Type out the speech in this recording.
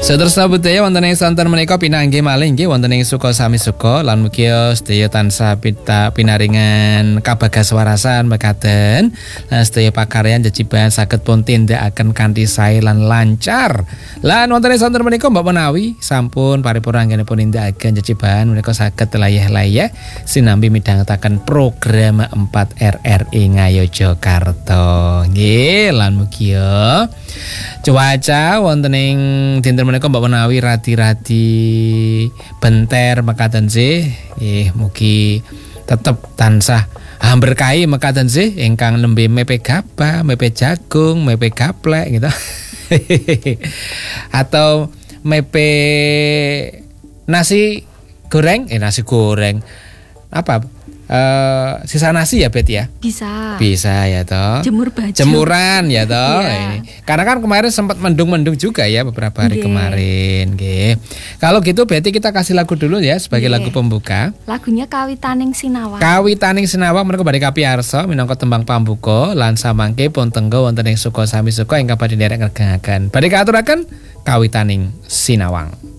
Saudara budaya wonten ing sonten menika pinanggih malih nggih wonten ing suka sami suka lan mugi sedaya tansah pinaringan kabagas warasan mekaten lan sedaya pakaryan jejiban saged pun tindakaken kanthi sae lan lancar. Lan wonten ing sonten menika Mbak Menawi sampun paripurna anggenipun nindakaken jejiban menika saged layah-layah sinambi midhangetaken program 4 RRI Ngayogyakarta. Nggih lan mugi cuaca wonten ing dinten menika Mbak Menawi radi-radi benter mekaten sih. Mugi tetep tansah berkahi mekaten sih ingkang nembe mepe gabah, mepe jagung, mepe gaplek gitu. Atau mepe nasi goreng, nasi goreng. Apa? Sisa nasi ya Bet ya? Bisa ya toh. Jemur baju. Jemuran ya toh. Iya. Karena kan kemarin sempat mendung-mendung juga ya beberapa hari kemarin. Nggih. Kalau gitu Betty kita kasih lagu dulu ya sebagai lagu pembuka. Lagunya Kawitaning Sinawang. Kawitaning Sinawang menika badhe kapiyarsa minangka tembang pambuka lan samangke pun tenggo wonten ing suka sami suka ingkang badhe nderek ngerengaken. Badhe kaaturaken Kawitaning Sinawang.